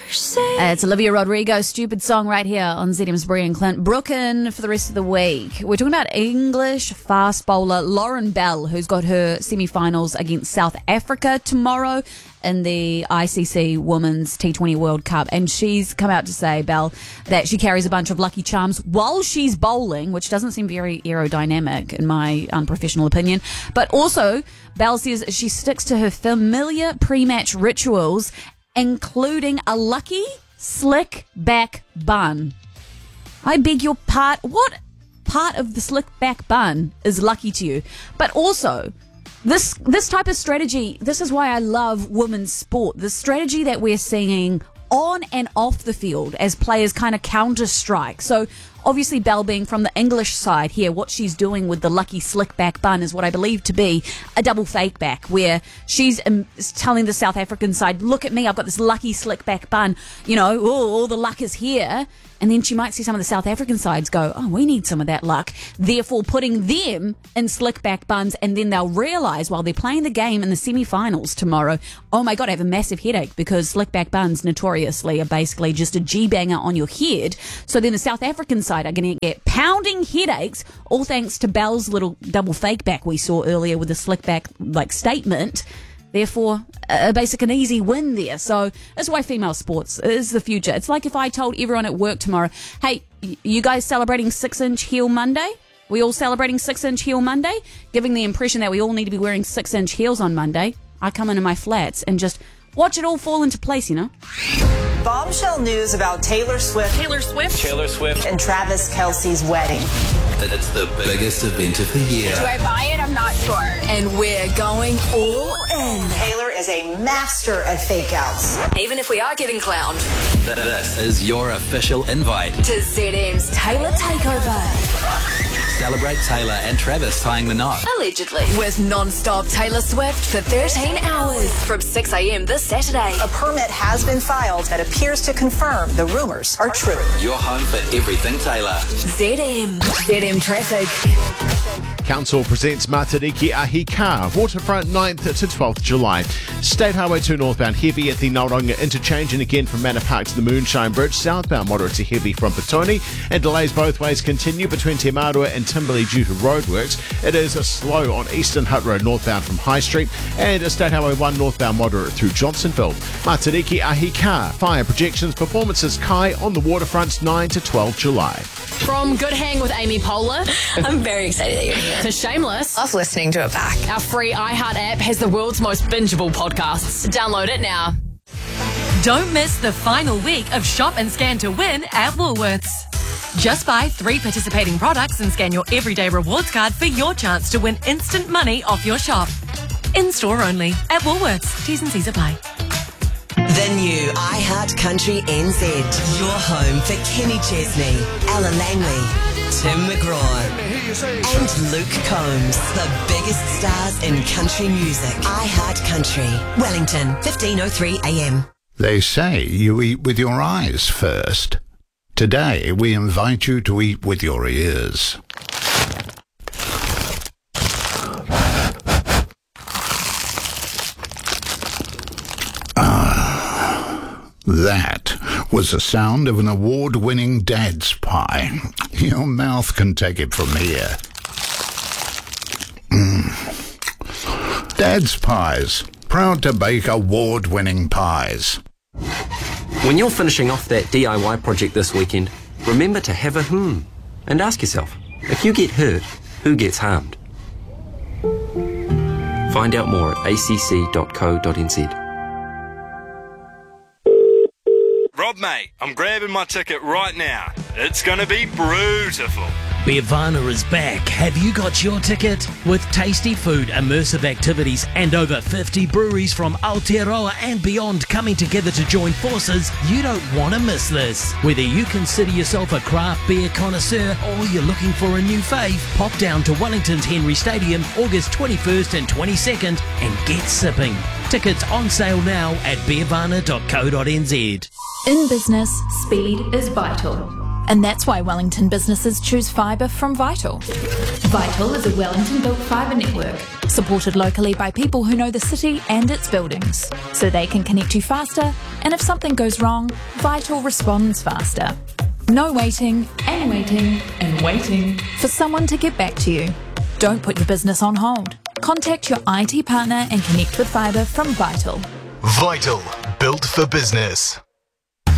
It's Olivia Rodrigo, Stupid Song right here on ZM's Brie and Clint. Brooklyn for the rest of the week. We're talking about English fast bowler Lauren Bell, who's got her semi-finals against South Africa tomorrow in the ICC Women's T20 World Cup. And she's come out to say, Bell, that she carries a bunch of lucky charms while she's bowling, which doesn't seem very aerodynamic in my unprofessional opinion. But also, Bell says she sticks to her familiar pre-match rituals, including a lucky slick back bun. I beg your pardon. What part of the slick back bun is lucky to you? But also, this type of strategy, this is why I love women's sport. The strategy that we're seeing on and off the field as players kind of counter-strike. So obviously Bell being from the English side here, what she's doing with the lucky slick back bun is what I believe to be a double fake back, where she's telling the South African side, look at me, I've got this lucky slick back bun, you know, all the luck is here. And then she might see some of the South African sides go, oh, we need some of that luck, therefore putting them in slick back buns, and then they'll realise while they're playing the game in the semi-finals tomorrow, oh my God, I have a massive headache, because slick back buns notoriously are basically just a G-banger on your head. So then the South African side are going to get pounding headaches, all thanks to Bell's little double fake back we saw earlier with the slick back statement. Therefore, an easy win there. So that's why female sports is the future. It's like if I told everyone at work tomorrow, hey, you guys celebrating 6-inch heel Monday? We all celebrating 6-inch heel Monday? Giving the impression that we all need to be wearing 6-inch heels on Monday. I come into my flats and just watch it all fall into place, you know? Bombshell news about Taylor Swift and Travis Kelce's wedding. It's the biggest event of the year. Do I buy it? I'm not sure. And we're going all in. Taylor is a master at fake outs. Even if we are getting clowned. This is your official invite to ZM's Taylor Takeover. Celebrate Taylor and Travis tying the knot. Allegedly. With non-stop Taylor Swift for 13 hours from 6 a.m. this Saturday. A permit has been filed that appears to confirm the rumors are true. Your home for everything Taylor. ZM Traffic. Council presents Matariki Ahika, Waterfront 9th to 12th July. State Highway 2 northbound heavy at the Nauronga interchange, and again from Manor Park to the Moonshine Bridge. Southbound moderate to heavy from Petone, and delays both ways continue between Te Marua and Timberley due to roadworks. It is slow on Eastern Hutt Road northbound from High Street, and State Highway 1 northbound moderate through Johnsonville. Matariki Ahika, fire projections, performances Kai on the waterfronts 9 to 12 July. From Good Hang with Amy Poehler I'm very excited that you're here. to Shameless, Love listening to it back. our free iHeart app has the world's most bingeable podcasts. Download it now. Don't miss the final week of Shop and Scan to Win at Woolworths. Just buy 3 participating products and scan your everyday rewards card for your chance to win instant money off your shop. In-store only at Woolworths. T's and C's apply. The new iHeart Country NZ. Your home for Kenny Chesney, Ella Langley, Tim McGraw, and Luke Combs. The biggest stars in country music. iHeart Country. Wellington, 15:03 a.m. They say you eat with your eyes first. Today, we invite you to eat with your ears. That was the sound of an award-winning Dad's Pie. Your mouth can take it from here. Dad's Pies, proud to bake award-winning pies. When you're finishing off that DIY project this weekend, remember to have a and ask yourself, if you get hurt, who gets harmed? Find out more at acc.co.nz. Rob, mate, I'm grabbing my ticket right now. It's going to be beautiful. Beervana is back. Have you got your ticket? With tasty food, immersive activities, and over 50 breweries from Aotearoa and beyond coming together to join forces, you don't want to miss this. Whether you consider yourself a craft beer connoisseur or you're looking for a new fave, pop down to Wellington's Henry Stadium August 21st and 22nd and get sipping. Tickets on sale now at beervana.co.nz. In business, speed is vital. And that's why Wellington businesses choose fibre from Vital. Vital is a Wellington-built fibre network Supported locally by people who know the city and its buildings, so they can connect you faster, and if something goes wrong, Vital responds faster. No waiting, and waiting, and waiting for someone to get back to you. Don't put your business on hold. Contact your IT partner and connect with fibre from Vital. Vital, built for business.